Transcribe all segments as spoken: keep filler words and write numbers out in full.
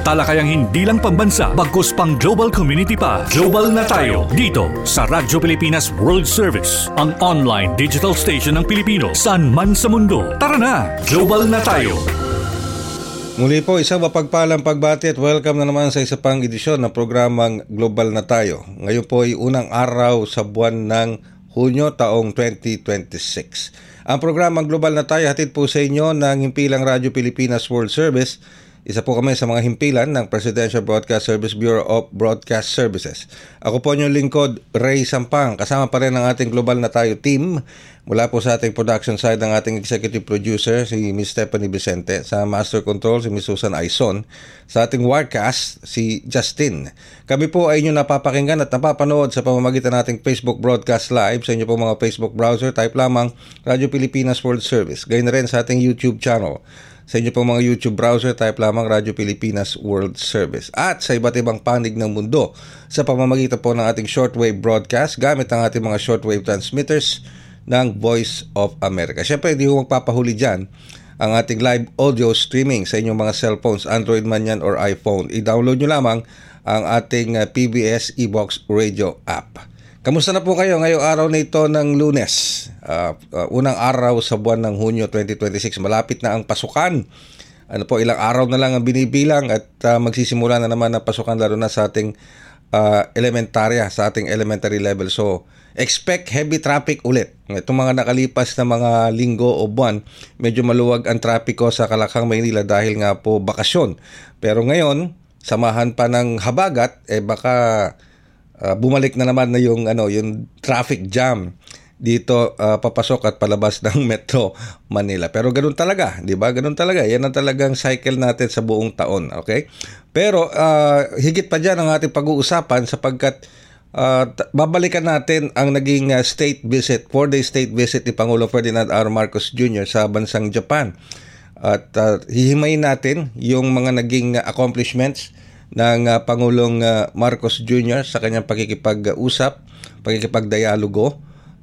talakayang hindi lang pambansa, bagkus pang global community pa. Global na tayo dito sa Radyo Pilipinas World Service, ang online digital station ng Pilipino saan man sa mundo. Tara na, global na tayo. Muli po, isang mapagpalang pagbati at welcome na naman sa isa pang edisyon ng programang Global na Tayo. Ngayon po ay unang araw sa buwan ng Hunyo taong twenty twenty-six. Ang programang Global na Tayo hatid po sa inyo ng Himpilang Radyo Pilipinas World Service. Isa po kami sa mga himpilan ng Presidential Broadcast Service Bureau of Broadcast Services. Ako po inyong lingkod, Ray Sampang. Kasama pa rin ang ating Global na Tayo team. Mula po sa ating production side ng ating executive producer, si Miz Stephanie Vicente. Sa Master Control, si Miz Susan Aison. Sa ating Wirecast, si Justin. Kami po ay inyong napapakinggan at napapanood sa pamamagitan nating Facebook Broadcast Live. Sa inyo po mga Facebook browser, type lamang Radyo Pilipinas World Service. Gayun na rin sa ating YouTube channel. Sa inyo pong mga YouTube browser, type lamang Radyo Pilipinas World Service. At sa iba't ibang panig ng mundo sa pamamagitan po ng ating shortwave broadcast gamit ang ating mga shortwave transmitters ng Voice of America. Siyempre, hindi ko magpapahuli dyan ang ating live audio streaming sa inyong mga cellphones, Android man yan or iPhone. I-download nyo lamang ang ating P B S eBox Radio app. Kamusta na po kayo ngayong araw na ito ng Lunes? Uh, uh, unang araw sa buwan ng Hunyo twenty twenty-six. Malapit na ang pasukan. Ano po, ilang araw na lang ang binibilang at uh, magsisimula na naman ang pasukan lalo na sa ating uh, elementarya, sa ating elementary level. So, expect heavy traffic ulit. Itong mga nakalipas na mga linggo o buwan, medyo maluwag ang trapiko sa Kalakang, Maynila dahil nga po bakasyon. Pero ngayon, samahan pa ng habagat, eh baka Uh, bumalik na naman na yung ano yung traffic jam dito uh, papasok at palabas ng Metro Manila. Pero ganoon talaga, 'di ba? Ganoon talaga. Yan ang talagang cycle natin sa buong taon, okay? Pero uh, higit pa diyan ang ating pag-uusapan sapagkat uh, t- babalikan natin ang naging uh, state visit, four-day state visit ni Pangulong Ferdinand R. Marcos Junior sa bansang Japan. At uh, hihimayin natin yung mga naging uh, accomplishments ng uh, Pangulong uh, Marcos Junior sa kanyang pakikipag-usap, pakikipagdialogo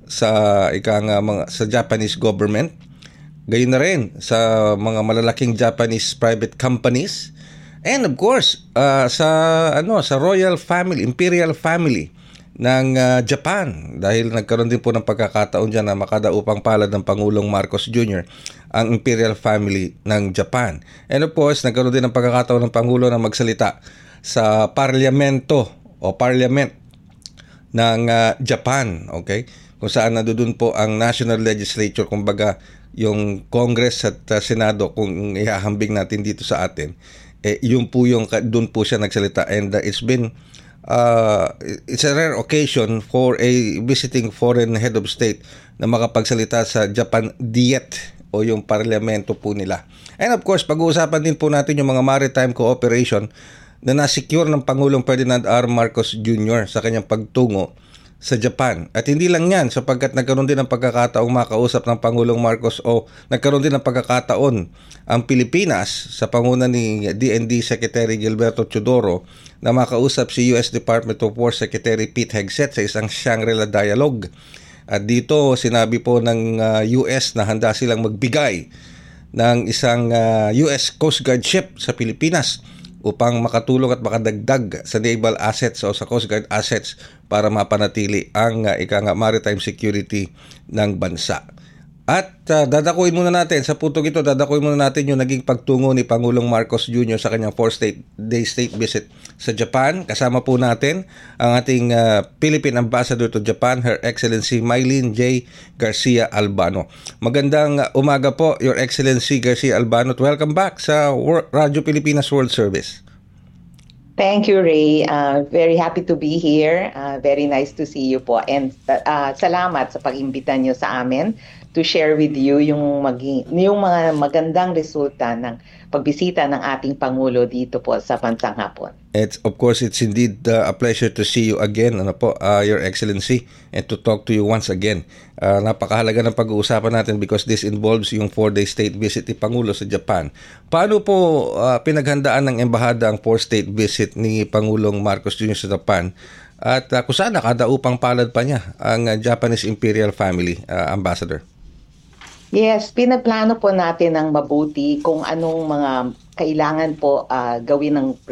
sa ikang uh, mga sa Japanese government. Gayon na rin sa mga malalaking Japanese private companies and of course uh, sa ano sa royal family, imperial family ng uh, Japan dahil nagkaroon din po ng pagkakataon diyan na makadaupang palad ng Pangulong Marcos Junior ang imperial family ng Japan. And of course, nagkaroon din ng pagkakataon ng Pangulo na magsalita sa parlamento o parliament ng uh, Japan, okay? Kung saan nandoon po ang national legislature, kumbaga yung Congress at uh, Senado kung ihahambing natin dito sa atin. Eh yun po yung doon po siya nagsalita and uh, it's been Uh, it's a rare occasion for a visiting foreign head of state na makapagsalita sa Japan Diet o yung parlamento po nila. And of course, pag-uusapan din po natin yung mga maritime cooperation na nasecure ng Pangulong Ferdinand R. Marcos Junior sa kanyang pagtungo sa Japan. At hindi lang yan, sapagkat nagkaroon din ng pagkakataong makausap ng Pangulong Marcos o nagkaroon din ng pagkakataon ang Pilipinas sa panguna ni D N D Secretary Gilberto Teodoro na makausap si U S Department of War Secretary Pete Hegseth sa isang Shangri-La Dialogue. At dito sinabi po ng uh, U S na handa silang magbigay ng isang uh, U S Coast Guard ship sa Pilipinas upang makatulong at makadagdag sa naval assets o sa Coast Guard assets para mapanatili ang uh, ika nga maritime security ng bansa. At uh, dadakuin muna natin, sa puntong ito, dadakuin muna natin yung naging pagtungo ni Pangulong Marcos Junior sa kanyang four-day state visit sa Japan. Kasama po natin ang ating uh, Philippine Ambassador to Japan, Her Excellency Mylene J. Garcia Albano. Magandang umaga po, Your Excellency Garcia Albano. Welcome back sa Radyo Pilipinas World Service. Thank you, Ray. Uh, very happy to be here. Uh, very nice to see you po. And uh, salamat sa pag-imbita nyo sa amin to share with you yung, maging, yung mga magandang resulta ng pagbisita ng ating Pangulo dito po sa bansang Hapon. It's, of course, it's indeed uh, a pleasure to see you again, ano po, uh, Your Excellency, and to talk to you once again. Uh, napakahalaga ng pag-uusapan natin because this involves yung four-day state visit ni Pangulo sa Japan. Paano po uh, pinaghandaan ng embahada ang four-state visit ni Pangulong Marcos Junior sa Japan? At uh, kung saan nakadaupang palad pa niya ang uh, Japanese Imperial Family, uh, Ambassador? Yes, pinaplano po natin ng mabuti kung anong mga kailangan po uh, gawin ng